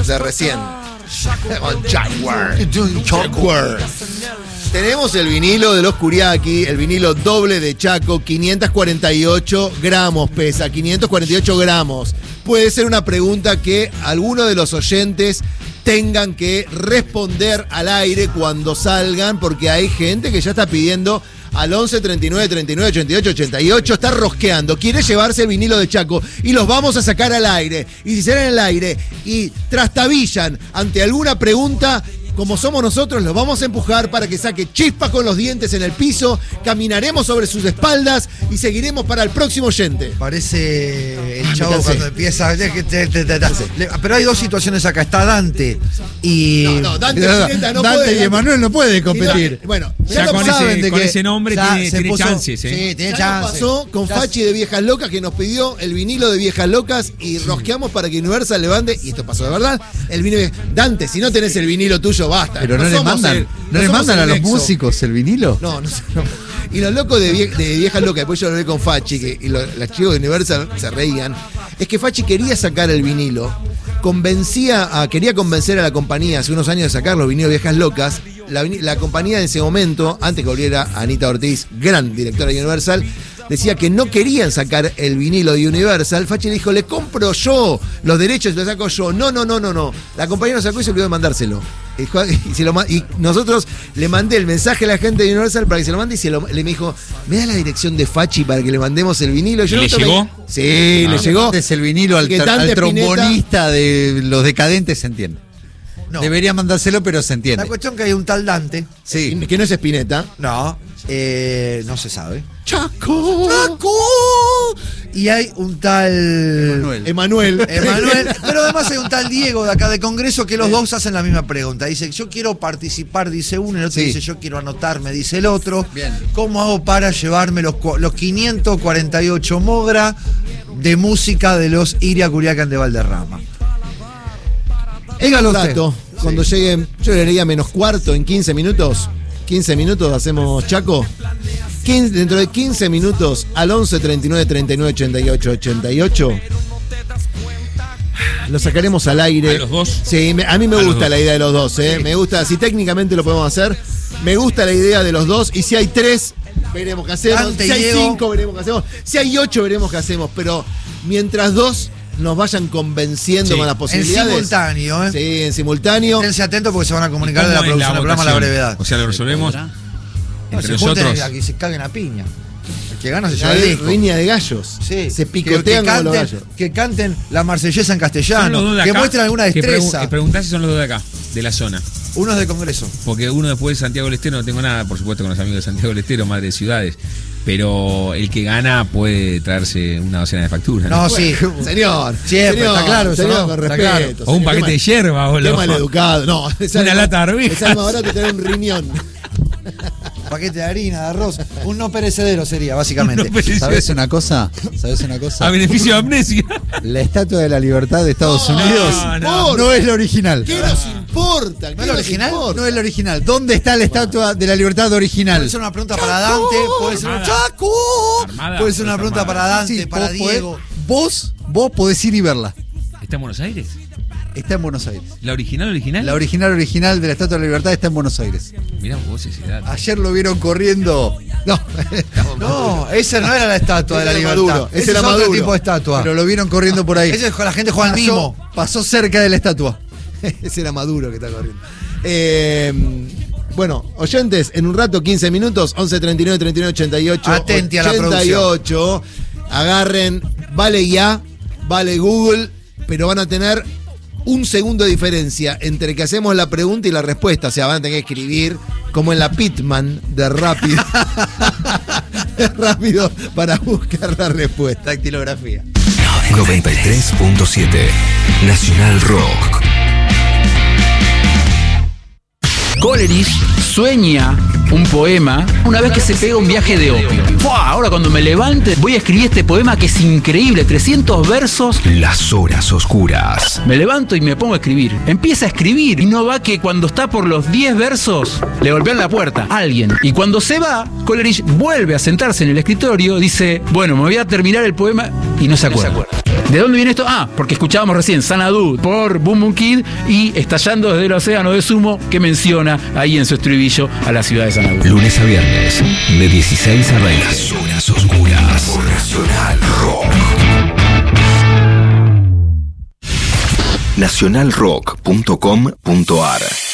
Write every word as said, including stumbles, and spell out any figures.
de recién. Con Jaguar. Jaguar. Tenemos el vinilo de los Curiaki, el vinilo doble de Chaco, quinientos cuarenta y ocho gramos pesa, quinientos cuarenta y ocho gramos. Puede ser una pregunta que alguno de los oyentes tengan que responder al aire cuando salgan, porque hay gente que ya está pidiendo al once, treinta y nueve, treinta y nueve, ochenta y ocho, ochenta y ocho, está rosqueando, quiere llevarse el vinilo de Chaco y los vamos a sacar al aire. Y si salen al aire y trastabillan ante alguna pregunta, como somos nosotros, los vamos a empujar para que saque chispas con los dientes en el piso, caminaremos sobre sus espaldas y seguiremos para el próximo oyente. Parece el chavo cuando empieza. Pero hay dos situaciones acá. Está Dante y. No, no, Dante, Dante, no Dante puede, y Emanuel no puede competir. No, bueno, ya con saben ese, de con que ese nombre tiene, tiene puso, chances. ¿eh? Sí, tiene ya chances. Pasó con ya Fachi de Viejas Locas, que nos pidió el vinilo de Viejas Locas y rosqueamos para que Universal levante, y esto pasó de verdad, el vinilo. Dante, si no tenés el vinilo tuyo, basta. Pero no, no le mandan, el, no no le mandan a los nexo. músicos el vinilo. No, no sé. No. Y los locos de, vie, de Viejas Locas, después yo lo vi con Fachi, que, y los, los chicos de Universal se reían, es que Fachi quería sacar el vinilo, convencía a, quería convencer a la compañía hace unos años de sacar los vinilos Viejas Locas. La, la compañía en ese momento, antes que volviera Anita Ortiz, gran directora de Universal, decía que no querían sacar el vinilo de Universal. Fachi le dijo, le compro yo los derechos y los saco yo. No, no, no, no, no. La compañía lo sacó y se olvidó de mandárselo. Y, se lo, y nosotros le mandé el mensaje a la gente de Universal para que se lo mande y se lo, le me dijo, ¿me da la dirección de Fachi para que le mandemos el vinilo? Y yo ¿Le no llegó? Me... Sí, ah, le llegó. Es el vinilo al, al trombonista de Los Decadentes, se entiende. No. Debería mandárselo, pero se entiende. La cuestión que hay un tal Dante. Sí. Que no es Spinetta. No, eh, no se sabe. ¡Chaco! ¡Chaco! Y hay un tal Emanuel. Emanuel. Emanuel. Pero además hay un tal Diego de acá de Congreso que los dos hacen la misma pregunta. Dice, yo quiero participar, dice uno, y el otro sí. dice, yo quiero anotarme, dice el otro. Bien. ¿Cómo hago para llevarme los, los quinientos cuarenta y ocho Mogra de música de los Iria Curiacan de Valderrama? Dígalo usted. Cuando sí. lleguen, yo le diría menos cuarto en quince minutos. quince minutos hacemos Chaco. quince, dentro de quince minutos al once, treinta y nueve, treinta y nueve, ochenta y ocho, ochenta y ocho. Lo sacaremos al aire. ¿A los dos? Sí, me, a mí me a gusta la idea de los dos. ¿eh? Sí. Me gusta, si técnicamente lo podemos hacer, me gusta la idea de los dos. Y si hay tres, veremos qué hacemos. Dante si hay Diego. cinco, veremos qué hacemos. Si hay ocho, veremos qué hacemos. Pero mientras dos nos vayan convenciendo sí. con las posibilidades. En simultáneo, ¿eh? Sí, en simultáneo. Esténse atentos porque se van a comunicar de la producción del programa a la brevedad. O sea, lo resolvemos no, entre se nosotros. Aquí se caguen a piña. El que gana se lleva el disco. Riña de gallos. Sí. Se picotean que, que canten, como los gallos. Que canten la marsellesa en castellano. De que acá, muestren alguna destreza. Que, pregu que preguntás si son los dos de acá, de la zona. Uno es de Congreso. Porque uno después de Santiago del Estero, no tengo nada, por supuesto, con los amigos de Santiago del Estero, Madre de Ciudades. Pero el que gana puede traerse una docena de facturas. No, ¿no? sí. Señor. Siempre, señor, está claro. Señor, no, con respeto. Claro. O un paquete de hierba, boludo. Qué maleducado. No, una lata de arveja. Es algo barato tener un riñón. Paquete de harina, de arroz. Un no perecedero sería, básicamente. No ¿Sabes una cosa? ¿Sabes una cosa? A beneficio de amnesia. La Estatua de la Libertad de Estados no, Unidos no, no. no es la original. ¿Qué nos importa? ¿Qué ¿No es la original? Importa? No es la original. ¿Dónde está la Estatua de la Libertad original? Puede ser una pregunta para Dante, puede ser un Chaco. Puede ser una pregunta para Dante, sí, para Diego. Vos, vos podés ir y verla. ¿Está en Buenos Aires? Está en Buenos Aires. ¿La original original? La original original de la Estatua de la Libertad está en Buenos Aires. Mirá vos esa edad. Ayer lo vieron corriendo. No, no, esa no era la Estatua de la Libertad. Maduro, ese era otro tipo de estatua. Pero lo vieron corriendo por ahí. Ese, la gente juega al mismo. Pasó cerca de la estatua. Ese era Maduro que está corriendo. Eh, bueno, oyentes, en un rato, quince minutos, once, treinta y nueve, treinta y nueve, ochenta y ocho. Atenti a la ochenta y ocho. Agarren, vale ya, vale Google, pero van a tener un segundo de diferencia entre que hacemos la pregunta y la respuesta. O sea, van a tener que escribir como en la Pitman de Rápido. de Rápido para buscar la respuesta. Dactilografía. noventa y tres punto siete Nacional Rock. Coleridge sueña un poema una vez que se pega un viaje de opio. ¡Fua! Ahora cuando me levante voy a escribir este poema que es increíble, trescientos versos. Las horas oscuras. Me levanto y me pongo a escribir. Empieza a escribir y no va que cuando está por los diez versos le golpean la puerta a alguien. Y cuando se va, Coleridge vuelve a sentarse en el escritorio, dice, bueno, me voy a terminar el poema y no se acuerda. No se acuerda. ¿De dónde viene esto? Ah, porque escuchábamos recién Xanadu por Boom Boom Kid y Estallando desde el océano de Sumo, que menciona ahí en su estribillo a la ciudad de Xanadu. Lunes a viernes, de dieciséis a veinte. Las horas oscuras por Nacional Rock. nacional rock punto com punto ar